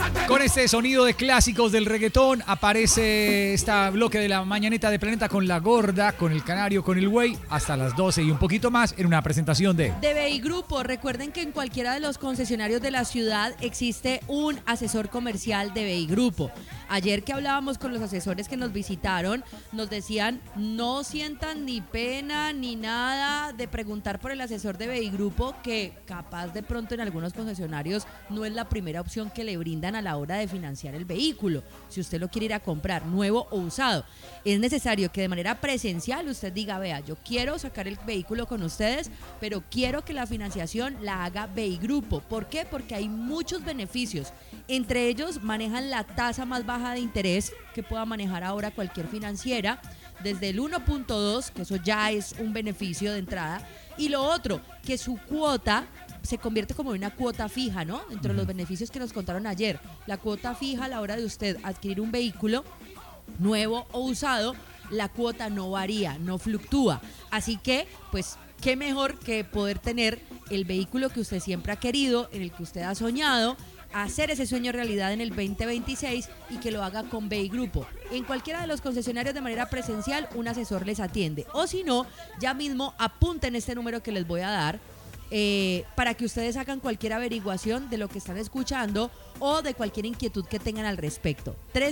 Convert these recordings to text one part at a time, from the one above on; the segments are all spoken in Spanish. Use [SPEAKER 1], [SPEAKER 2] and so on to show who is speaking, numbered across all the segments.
[SPEAKER 1] Con este sonido de clásicos del reggaetón aparece este bloque de la mañaneta de Planeta con la gorda, con el canario, con el güey, hasta las 12 y un poquito más en una presentación de
[SPEAKER 2] BI Grupo. Recuerden que en cualquiera de los concesionarios de la ciudad existe un asesor comercial de BI Grupo. Ayer que hablábamos con los asesores que nos visitaron, nos decían no sientan ni pena ni nada de preguntar por el asesor de BI Grupo, que capaz de pronto en algunos concesionarios no es la primera opción que le brindan a la hora de financiar el vehículo. Si usted lo quiere ir a comprar nuevo o usado, es necesario que de manera presencial usted diga, vea, yo quiero sacar el vehículo con ustedes, pero quiero que la financiación la haga BI Grupo. ¿Por qué? Porque hay muchos beneficios. Entre ellos manejan la tasa más baja de interés que pueda manejar ahora cualquier financiera, desde el 1.2, que eso ya es un beneficio de entrada, y lo otro, que su cuota se convierte como en una cuota fija, ¿no? Entre los beneficios que nos contaron ayer, la cuota fija a la hora de usted adquirir un vehículo nuevo o usado, la cuota no varía, no fluctúa. Así que, pues, qué mejor que poder tener el vehículo que usted siempre ha querido, en el que usted ha soñado, hacer ese sueño realidad en el 2026 y que lo haga con BI Grupo. En cualquiera de los concesionarios de manera presencial, un asesor les atiende. O si no, ya mismo apunten este número que les voy a dar, para que ustedes hagan cualquier averiguación de lo que están escuchando o de cualquier inquietud que tengan al respecto.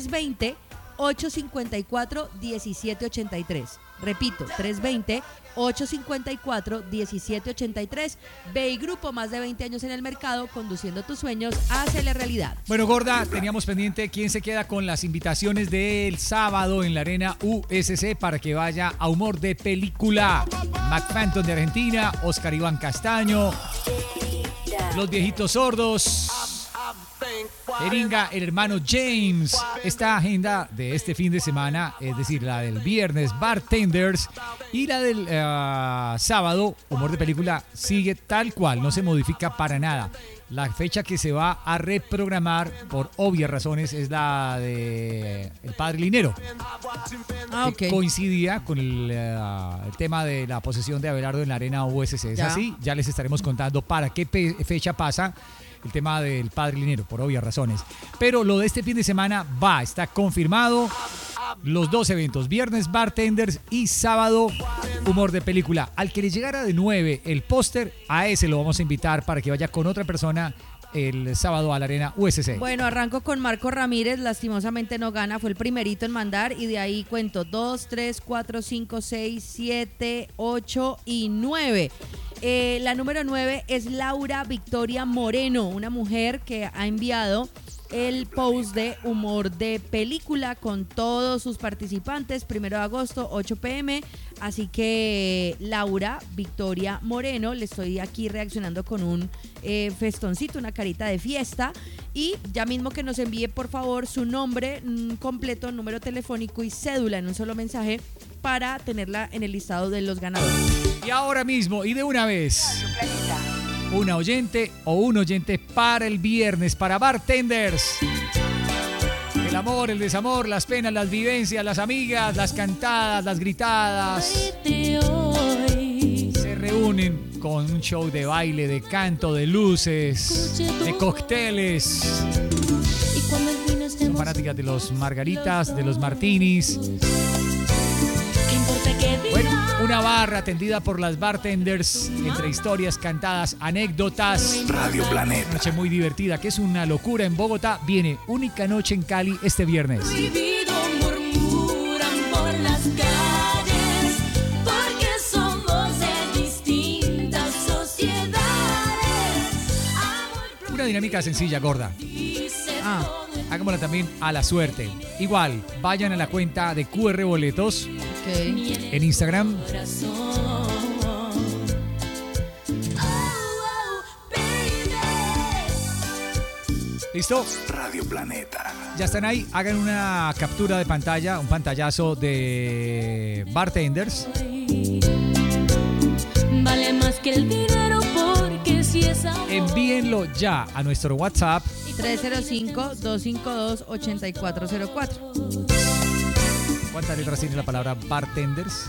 [SPEAKER 2] 320-854-1783. Repito, 320-854-1783. BI Grupo, más de 20 años en el mercado, conduciendo tus sueños, hácele realidad.
[SPEAKER 1] Bueno, gorda, teníamos pendiente quién se queda con las invitaciones del sábado en la Arena USC para que vaya a Humor de Película. Mac Phantom de Argentina, Oscar Iván Castaño, Los Viejitos Sordos, Jeringa, el hermano James. Esta agenda de este fin de semana, es decir, la del viernes, Bartenders, y la del sábado, Humor de Película, sigue tal cual, no se modifica para nada. La fecha que se va a reprogramar, por obvias razones, es la de El Padre Linero, que coincidía con el tema de la posesión de Abelardo en la Arena USC. Es así, ya les estaremos contando para qué fecha pasa el tema del Padre Linero, por obvias razones. Pero lo de este fin de semana está confirmado. Los dos eventos, viernes Bartenders y sábado Humor de Película. Al que le llegara de 9 el póster, a ese lo vamos a invitar para que vaya con otra persona el sábado a la Arena USC.
[SPEAKER 2] Bueno, arranco con Marco Ramírez, lastimosamente no gana, fue el primerito en mandar, y de ahí cuento 2, 3, 4, 5, 6, 7, 8 y 9. La número 9 es Laura Victoria Moreno, una mujer que ha enviado el post de Humor de Película con todos sus participantes, 1 de agosto, 8 p.m. Así que Laura Victoria Moreno, le estoy aquí reaccionando con un festoncito, una carita de fiesta, y ya mismo que nos envíe por favor su nombre completo, número telefónico y cédula en un solo mensaje para tenerla en el listado de los ganadores.
[SPEAKER 1] Y ahora mismo y de una vez, una oyente o un oyente para el viernes, para Bartenders. El amor, el desamor, las penas, las vivencias, las amigas, las cantadas, las gritadas se reúnen con un show de baile, de canto, de luces, de cócteles. Son fanáticas de los margaritas, de los martinis. Bueno, una barra atendida por las Bartenders, entre historias cantadas, anécdotas.
[SPEAKER 3] Radio Planeta.
[SPEAKER 1] Una noche muy divertida, que es una locura en Bogotá. Viene Única Noche en Cali este viernes.
[SPEAKER 4] Prohibido murmuran por las calles, porque somos de distintas sociedades.
[SPEAKER 1] Una dinámica sencilla, gorda. Hagámosla también a la suerte. Igual, vayan a la cuenta de QR Boletos en Instagram. ¿Listo?
[SPEAKER 3] Radio Planeta.
[SPEAKER 1] Ya están ahí. Hagan una captura de pantalla, un pantallazo de Bartenders.
[SPEAKER 4] Vale más que el dinero, porque si es amor.
[SPEAKER 1] Envíenlo ya a nuestro WhatsApp
[SPEAKER 2] 305-252-8404.
[SPEAKER 1] ¿Cuántas letras tiene la palabra Bartenders?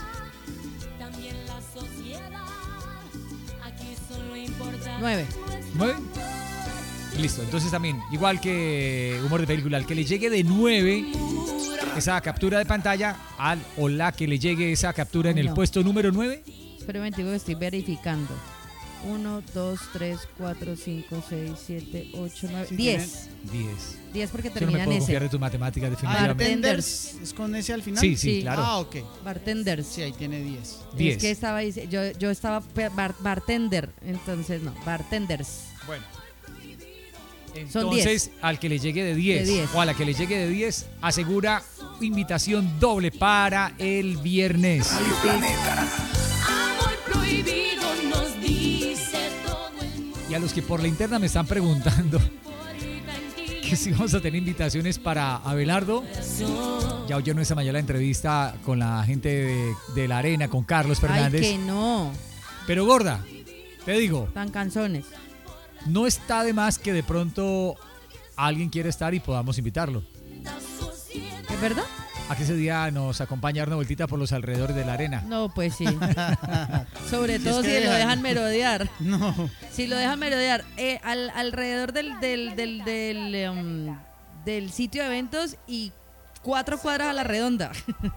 [SPEAKER 2] 9.
[SPEAKER 1] ¿9? Listo, entonces también, igual que humor de película, al que le llegue de 9 esa captura de pantalla, o la que le llegue esa captura en el puesto número 9.
[SPEAKER 2] Espera un momentico que estoy verificando. 1, 2, 3, 4, 5, 6, 7, 8, 9, 10. 10 porque
[SPEAKER 1] Yo no me
[SPEAKER 2] termina en
[SPEAKER 1] puedo
[SPEAKER 2] ese.
[SPEAKER 1] confiar de tus matemáticas, definitivamente.
[SPEAKER 5] Bartenders, ¿es con ese al final?
[SPEAKER 1] Sí,
[SPEAKER 2] Sí.
[SPEAKER 1] claro.
[SPEAKER 5] Ah, ok.
[SPEAKER 2] Bartenders.
[SPEAKER 5] Sí, ahí tiene 10.
[SPEAKER 1] 10.
[SPEAKER 2] Es que estaba yo estaba bartender, entonces no, bartenders.
[SPEAKER 1] Bueno.
[SPEAKER 2] Son
[SPEAKER 1] Entonces, al que le llegue de 10,
[SPEAKER 2] De 10.
[SPEAKER 1] o a la que le llegue de 10, asegura invitación doble para el viernes.
[SPEAKER 4] Amor prohibido nos dice todo el mundo.
[SPEAKER 1] Y a los que por la interna me están preguntando
[SPEAKER 4] Importa en ti.
[SPEAKER 1] que si vamos a tener invitaciones para Abelardo, ya oyeron esta mañana la entrevista con la gente de la arena, con Carlos Fernández.
[SPEAKER 2] Ay, que no,
[SPEAKER 1] Pero gorda, te digo,
[SPEAKER 2] tan canzones.
[SPEAKER 1] no está de más que de pronto alguien quiere estar y podamos invitarlo.
[SPEAKER 2] ¿Es verdad?
[SPEAKER 1] A que ese día nos acompañe a dar una vueltita por los alrededores de la arena.
[SPEAKER 2] No, pues sí. Sobre todo
[SPEAKER 5] que
[SPEAKER 2] si lo
[SPEAKER 5] dejan.
[SPEAKER 2] dejan merodear.
[SPEAKER 5] No.
[SPEAKER 2] Si lo dejan merodear. Alrededor del sitio de eventos y 4 cuadras a la redonda.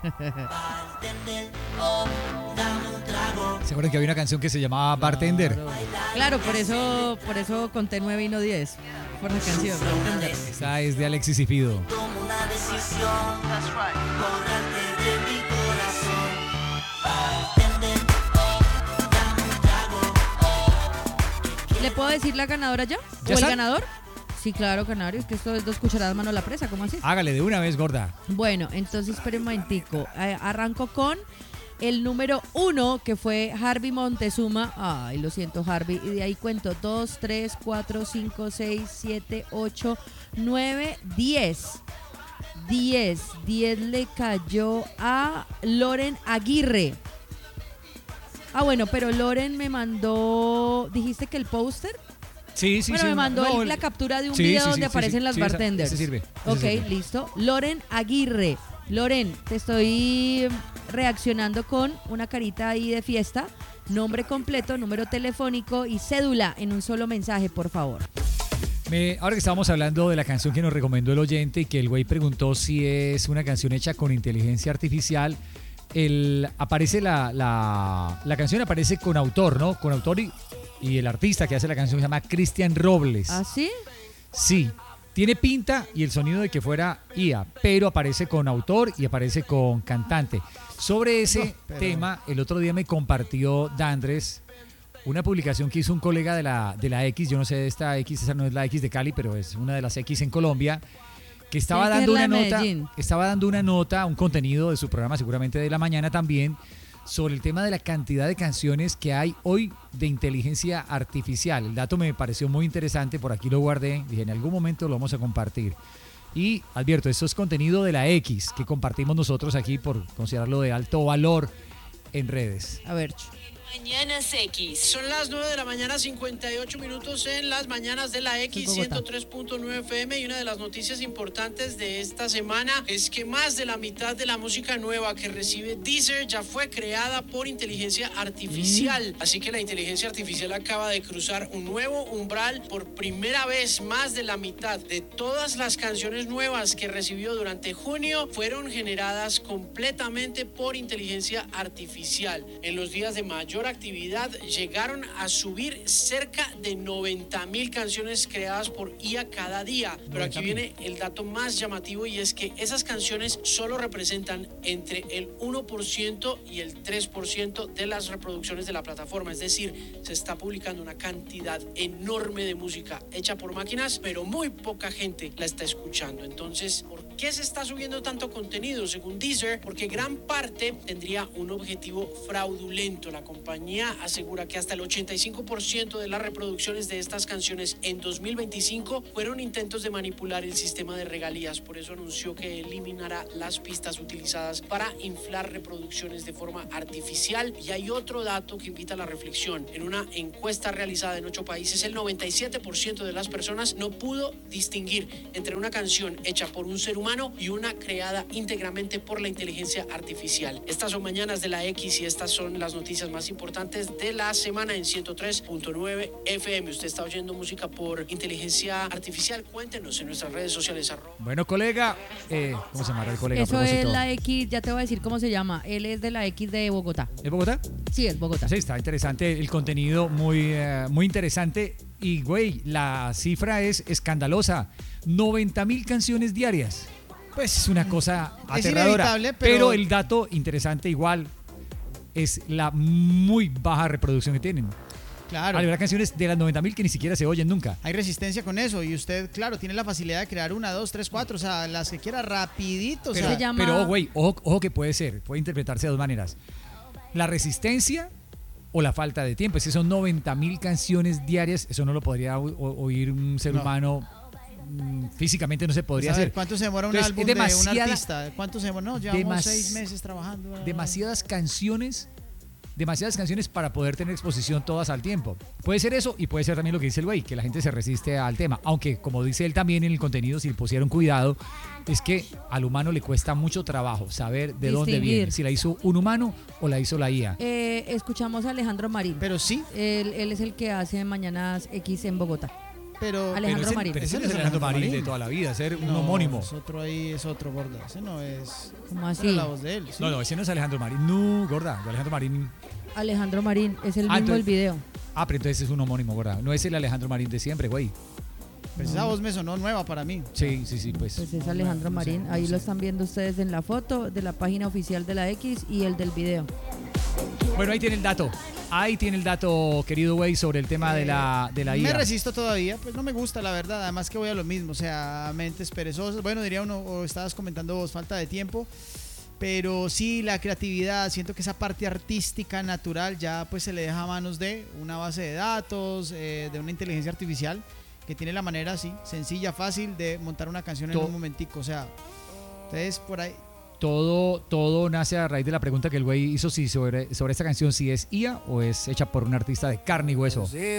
[SPEAKER 1] ¿Se acuerdan que había una canción que se llamaba Bartender?
[SPEAKER 2] Claro, por eso conté 9 y no 10. Por la canción. Bartender.
[SPEAKER 1] Esa es de Alexis y Fido.
[SPEAKER 2] ¿Le puedo decir la ganadora ya? ¿O el
[SPEAKER 1] están?
[SPEAKER 2] ganador? Sí, claro, canario. Es que esto es 2 cucharadas mano a la presa. ¿Cómo así?
[SPEAKER 1] Hágale de una vez, gorda.
[SPEAKER 2] Bueno, entonces espere un momentico. Arranco con el número 1, que fue Harvey Montezuma. Ay, lo siento, Harvey. Y de ahí cuento 2, 3, 4, 5, 6, 7, 8, 9, 10. 10 le cayó a Loren Aguirre. Ah, bueno, pero Loren me mandó. ¿Dijiste que el póster?
[SPEAKER 1] Sí, sí,
[SPEAKER 2] Bueno,
[SPEAKER 1] sí.
[SPEAKER 2] me mandó
[SPEAKER 1] no,
[SPEAKER 2] la captura de un
[SPEAKER 1] sí,
[SPEAKER 2] video
[SPEAKER 1] sí,
[SPEAKER 2] donde
[SPEAKER 1] sí,
[SPEAKER 2] aparecen
[SPEAKER 1] sí,
[SPEAKER 2] las
[SPEAKER 1] sí, esa-
[SPEAKER 2] bartenders.
[SPEAKER 1] ese sirve, ese
[SPEAKER 2] Ok,
[SPEAKER 1] sirve.
[SPEAKER 2] listo. Loren Aguirre. Loren, te estoy reaccionando con una carita ahí de fiesta. Nombre completo, número telefónico y cédula en un solo mensaje, por favor.
[SPEAKER 1] Ahora que estábamos hablando de la canción que nos recomendó el oyente y que el güey preguntó si es una canción hecha con inteligencia artificial, aparece la canción aparece con autor, ¿no? Con autor y el artista que hace la canción se llama Cristian Robles.
[SPEAKER 2] ¿Ah, sí?
[SPEAKER 1] Sí, tiene pinta y el sonido de que fuera IA, pero aparece con autor y aparece con cantante. Sobre ese tema, el otro día me compartió Dandres una publicación que hizo un colega de la X, yo no sé de esta X, esa no es la X de Cali, pero es una de las X en Colombia, que estaba
[SPEAKER 2] Tiene que
[SPEAKER 1] dando
[SPEAKER 2] ser
[SPEAKER 1] una
[SPEAKER 2] la de
[SPEAKER 1] nota,
[SPEAKER 2] Medellín.
[SPEAKER 1] un contenido de su programa, seguramente de la mañana también, sobre el tema de la cantidad de canciones que hay hoy de inteligencia artificial. El dato me pareció muy interesante, por aquí lo guardé, dije en algún momento lo vamos a compartir. Y advierto, esto es contenido de la X que compartimos nosotros aquí por considerarlo de alto valor en redes.
[SPEAKER 2] A ver.
[SPEAKER 6] Mañanas X.
[SPEAKER 7] Son las 9 de la mañana, 58 minutos en las mañanas de la X,
[SPEAKER 2] Bogotá.
[SPEAKER 7] 103.9 FM. Y una de las noticias importantes de esta semana es que más de la mitad de la música nueva que recibe Deezer ya fue creada por inteligencia artificial. Así que la inteligencia artificial acaba de cruzar un nuevo umbral. Por primera vez, más de la mitad de todas las canciones nuevas que recibió durante junio fueron generadas completamente por inteligencia artificial. En los días de mayor actividad llegaron a subir cerca de 90,000 canciones creadas por IA cada día. Pero aquí viene el dato más llamativo y es que esas canciones solo representan entre el 1% y el 3% de las reproducciones de la plataforma. Es decir, se está publicando una cantidad enorme de música hecha por máquinas, pero muy poca gente la está escuchando. Entonces, ¿por qué se está subiendo tanto contenido? Según Deezer, porque gran parte tendría un objetivo fraudulento. La compañía asegura que hasta el 85% de las reproducciones de estas canciones en 2025 fueron intentos de manipular el sistema de regalías. Por eso anunció que eliminará las pistas utilizadas para inflar reproducciones de forma artificial. Y hay otro dato que invita a la reflexión. En una encuesta realizada en 8 países, el 97% de las personas no pudo distinguir entre una canción hecha por un ser humano y una creada íntegramente por la inteligencia artificial. Estas son Mañanas de la X y estas son las noticias más importantes importantes de la semana en 103.9 FM. Usted está oyendo música por inteligencia artificial. Cuéntenos en nuestras redes sociales.
[SPEAKER 1] Bueno, colega, ¿cómo se llama el colega?
[SPEAKER 2] Eso es la X, ya te voy a decir cómo se llama. Él es de la X de Bogotá.
[SPEAKER 1] ¿Es Bogotá?
[SPEAKER 2] Sí, es Bogotá.
[SPEAKER 1] Sí, está interesante el contenido, muy interesante. Y, güey, la cifra es escandalosa. 90.000 canciones diarias. Pues es una cosa
[SPEAKER 5] es
[SPEAKER 1] aterradora.
[SPEAKER 5] inevitable,
[SPEAKER 1] pero el dato interesante igual es la muy baja reproducción que tienen.
[SPEAKER 5] Claro.
[SPEAKER 1] Hay canciones de las 90.000 que ni siquiera se oyen nunca.
[SPEAKER 5] Hay resistencia con eso y usted, claro, tiene la facilidad de crear 1, 2, 3, 4, o sea, las que quiera rapidito.
[SPEAKER 1] Pero,
[SPEAKER 5] o sea,
[SPEAKER 1] pero güey, ojo que puede interpretarse de dos maneras. La resistencia o la falta de tiempo. Si son 90.000 canciones diarias, eso no lo podría oír un ser humano. Físicamente no se podría hacer.
[SPEAKER 5] ¿Cuánto se demora un álbum de un artista? ¿Cuánto se demora? No, llevamos 6 meses trabajando.
[SPEAKER 1] Demasiadas canciones para poder tener exposición todas al tiempo. Puede ser eso y puede ser también lo que dice el güey, que la gente se resiste al tema. Aunque, como dice él también en el contenido, si le pusieron cuidado, es que al humano le cuesta mucho trabajo saber de dónde viene. Si la hizo un humano o la hizo la IA.
[SPEAKER 2] Escuchamos a Alejandro Marín.
[SPEAKER 5] Pero sí.
[SPEAKER 2] Él es el que hace Mañanas X en Bogotá. Alejandro Marín.
[SPEAKER 1] Pero ese no es Alejandro Marín de toda la vida, ser un homónimo.
[SPEAKER 5] Es otro, gorda. Ese no es.
[SPEAKER 2] ¿Cómo así?
[SPEAKER 5] La voz de él. ¿Sí?
[SPEAKER 1] No, ese no es Alejandro Marín. No, gorda. Alejandro Marín.
[SPEAKER 2] Alejandro Marín es el mismo del video.
[SPEAKER 1] Pero entonces es un homónimo, gorda. No es el Alejandro Marín de siempre, güey.
[SPEAKER 5] Pues esa voz me sonó nueva para mí.
[SPEAKER 1] Sí, pues.
[SPEAKER 2] Pues es Alejandro Marín. Ahí lo están viendo ustedes en la foto de la página oficial de la X y el del video.
[SPEAKER 1] Bueno, ahí tiene el dato. Querido güey, sobre el tema de la IA.
[SPEAKER 5] Me resisto todavía, pues no me gusta, la verdad. Además que voy a lo mismo, o sea, mentes perezosas. Bueno, diría uno, o estabas comentando vos, falta de tiempo. Pero sí, la creatividad, siento que esa parte artística, natural, ya pues se le deja a manos de una base de datos, de una inteligencia artificial, que tiene la manera así, sencilla, fácil, de montar una canción en un momentico. O sea, entonces por ahí...
[SPEAKER 1] Todo nace a raíz de la pregunta que el güey hizo sobre esta canción, si es IA o es hecha por un artista de carne y hueso.